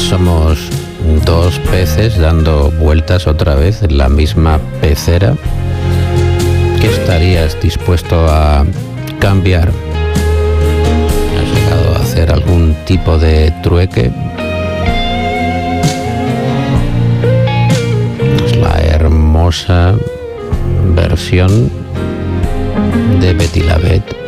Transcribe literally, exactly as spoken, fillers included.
somos dos peces dando vueltas otra vez en la misma pecera. ¿Qué estarías dispuesto a cambiar? ¿Has llegado a hacer algún tipo de trueque? Es la hermosa versión de Betty la Bet